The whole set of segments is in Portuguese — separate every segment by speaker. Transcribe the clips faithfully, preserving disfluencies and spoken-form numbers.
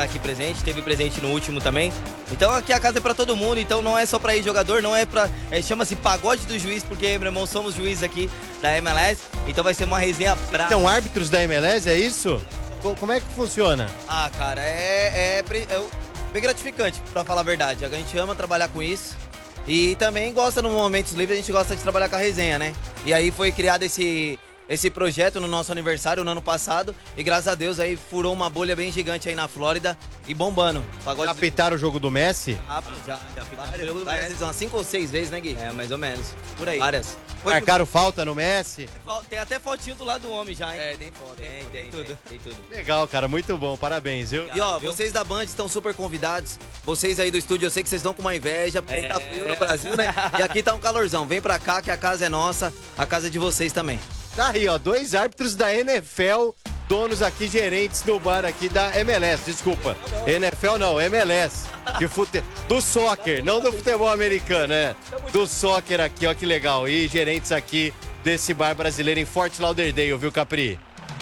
Speaker 1: aqui presente, teve presente no último também. Então aqui a casa é pra todo mundo, então não é só pra ir jogador, não é pra... É, chama-se Pagode do Juiz, porque, meu irmão, somos juízes aqui da M L S, então vai ser uma resenha pra...
Speaker 2: São árbitros da M L S, é isso? Como é que funciona?
Speaker 1: Ah, cara, é, é, é bem gratificante, pra falar a verdade. A gente ama trabalhar com isso e também gosta, nos momentos livres, a gente gosta de trabalhar com a resenha, né? E aí foi criado esse... esse projeto no nosso aniversário no ano passado e graças a Deus aí furou uma bolha bem gigante aí na Flórida e bombando.
Speaker 2: Pagode... Apitaram o jogo do Messi?
Speaker 1: Ah, já, já apitaram o jogo do Messi. Umas cinco ou seis vezes, né, Gui? É, mais ou menos. Por aí. Várias.
Speaker 2: Marcaram falta no Messi?
Speaker 1: Tem até fotinho do lado do homem já, hein? É, tem foto. Tem, tem, tem tudo. Tem, tem tudo.
Speaker 2: Legal, cara, muito bom, parabéns, viu?
Speaker 1: E ó, vocês da Band estão super convidados. Vocês aí do estúdio, eu sei que vocês estão com uma inveja, porque é. tá frio no Brasil, né? E aqui tá um calorzão. Vem pra cá que a casa é nossa, a casa é de vocês também.
Speaker 2: Tá aí, ó, dois árbitros da N F L, donos aqui, gerentes do bar aqui da M L S, desculpa. N F L não, M L S, de fute... do soccer, não do futebol americano, é. Do soccer aqui, ó, que legal. E gerentes aqui desse bar brasileiro em Fort Lauderdale, viu, Capri?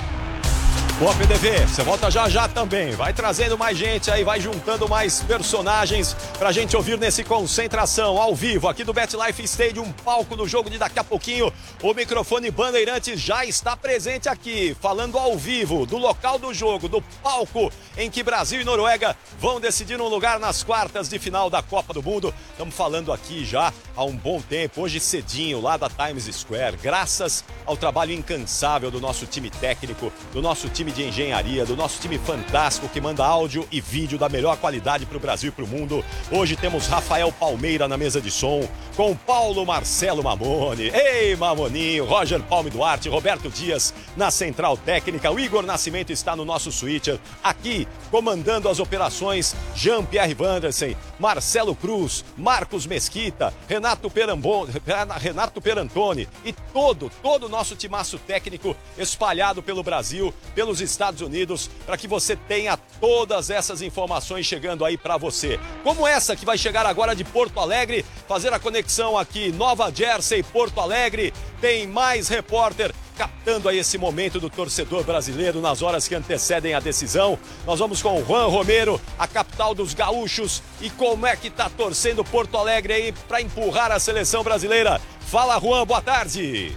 Speaker 3: Boa, P D V, você volta já já também. Vai trazendo mais gente aí, vai juntando mais personagens pra gente ouvir nesse Concentração ao vivo aqui do BetLife Stadium, palco do jogo de daqui a pouquinho. O microfone Bandeirantes já está presente aqui, falando ao vivo do local do jogo, do palco em que Brasil e Noruega vão decidir um lugar nas quartas de final da Copa do Mundo. Estamos falando aqui já há um bom tempo, hoje cedinho, lá da Times Square, graças ao trabalho incansável do nosso time técnico, do nosso time de engenharia, do nosso time fantástico que manda áudio e vídeo da melhor qualidade para o Brasil e para o mundo. Hoje temos Rafael Palmeira na mesa de som, com Paulo Marcelo Mamone, ei Mamoninho, Roger Palme Duarte, Roberto Dias na central técnica, o Igor Nascimento está no nosso switcher, aqui comandando as operações, Jean-Pierre Vandersen, Marcelo Cruz, Marcos Mesquita, Renato Perambon, Renato Perantoni e todo, todo o nosso timaço técnico espalhado pelo Brasil, pelos Estados Unidos, para que você tenha todas essas informações chegando aí para você. Como essa que vai chegar agora de Porto Alegre, fazer a conexão aqui, Nova Jersey, Porto Alegre, tem mais repórter captando aí esse momento do torcedor brasileiro nas horas que antecedem a decisão. Nós vamos com o Juan Romero, a capital dos gaúchos, e como é que tá torcendo Porto Alegre aí para empurrar a seleção brasileira. Fala, Juan, boa tarde.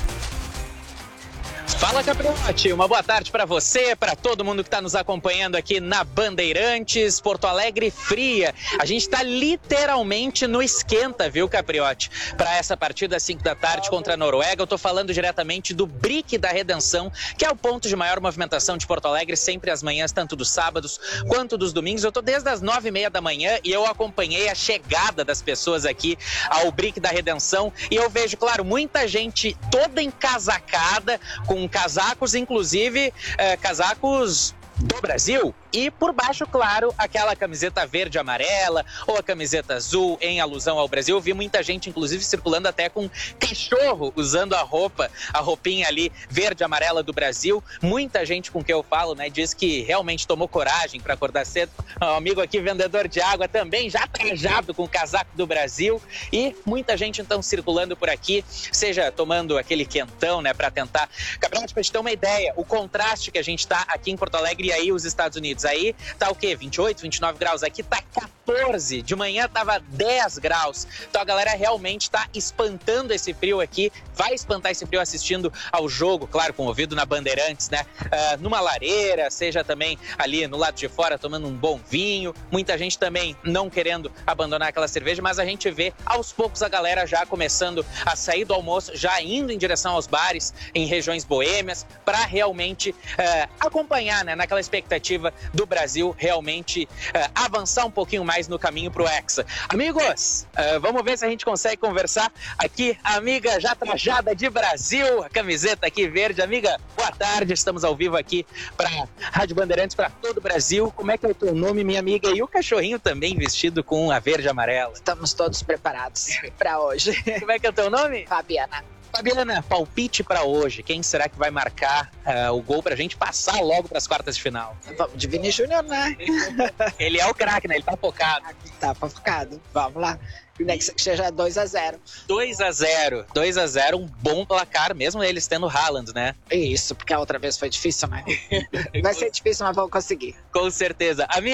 Speaker 4: Fala, Capriotti, uma boa tarde para você, para todo mundo que está nos acompanhando aqui na Bandeirantes, Porto Alegre fria. A gente está literalmente no esquenta, viu, Capriotti? Para essa partida às cinco da tarde contra a Noruega, eu estou falando diretamente do Brick da Redenção, que é o ponto de maior movimentação de Porto Alegre, sempre às manhãs, tanto dos sábados quanto dos domingos. Eu estou desde as nove e meia da manhã e eu acompanhei a chegada das pessoas aqui ao Brick da Redenção e eu vejo, claro, muita gente toda encasacada, com casacos, inclusive eh, casacos do Brasil, e por baixo, claro, aquela camiseta verde e amarela ou a camiseta azul em alusão ao Brasil. Eu vi muita gente, inclusive, circulando até com cachorro, usando a roupa, a roupinha ali verde e amarela do Brasil. Muita gente com quem eu falo, né, diz que realmente tomou coragem para acordar cedo. Um amigo aqui, vendedor de água, também já trajado com o casaco do Brasil, e muita gente, então, circulando por aqui, seja tomando aquele quentão, né, para tentar... Cabrão, para te ter uma ideia, o contraste que a gente tá aqui em Porto Alegre e aí os Estados Unidos, aí tá o quê? vinte e oito, vinte e nove graus, aqui tá quatorze, de manhã tava dez graus, então a galera realmente tá espantando esse frio aqui, vai espantar esse frio assistindo ao jogo, claro, com o ouvido na Bandeirantes, né, uh, numa lareira, seja também ali no lado de fora tomando um bom vinho, muita gente também não querendo abandonar aquela cerveja, mas a gente vê aos poucos a galera já começando a sair do almoço, já indo em direção aos bares em regiões boêmias, para realmente uh, acompanhar, né, naquela expectativa do Brasil realmente uh, avançar um pouquinho mais no caminho pro Hexa. Amigos, uh, vamos ver se a gente consegue conversar aqui, a amiga já trajada de Brasil, a camiseta aqui verde. Amiga, boa tarde, estamos ao vivo aqui para Rádio Bandeirantes, para todo o Brasil. Como é que é o teu nome, minha amiga? E o cachorrinho também vestido com a verde e amarela.
Speaker 5: Estamos todos preparados para hoje.
Speaker 4: Como é que é o teu nome?
Speaker 5: Fabiana.
Speaker 4: Fabiana, palpite para hoje. Quem será que vai marcar uh, o gol pra gente passar logo para as quartas de final?
Speaker 5: Vamos de Vini Júnior, né?
Speaker 4: Ele é o craque, né? Ele tá focado.
Speaker 5: Tá focado. Vamos lá. Que seja dois a zero.
Speaker 4: dois a zero. dois a zero, um bom placar, mesmo eles tendo Haaland, né?
Speaker 5: Isso, porque a outra vez foi difícil, né? Vai ser difícil, mas vamos conseguir.
Speaker 4: Com certeza. Amigo,